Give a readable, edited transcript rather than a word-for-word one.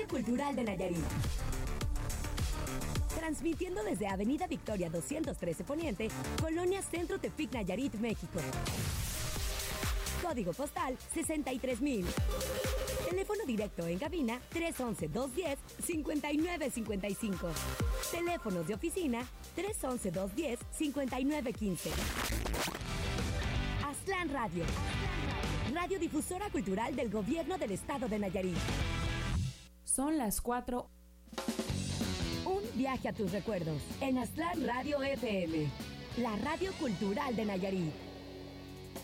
Cultural de Nayarit. Transmitiendo desde Avenida Victoria 213 Poniente, Colonia Centro Tepic, Nayarit, México. Código postal 63,000. Teléfono directo en cabina 311-210-5955. Teléfonos de oficina 311-210-5915. Aztlán Radio. Radiodifusora cultural del Gobierno del Estado de Nayarit. Son las 4. Un viaje a tus recuerdos en Aztlán Radio FM, la radio cultural de Nayarit.